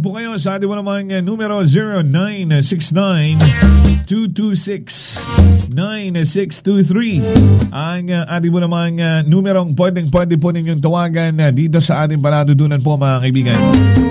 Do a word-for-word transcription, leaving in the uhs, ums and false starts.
po kayo sa ating namang uh, numero zero nine six nine, two two six, nine six two three. Ang uh, ating po namang uh, numerong pwedeng pwede po ninyong tawagan uh, dito sa ating paladudunan po mga kaibigan.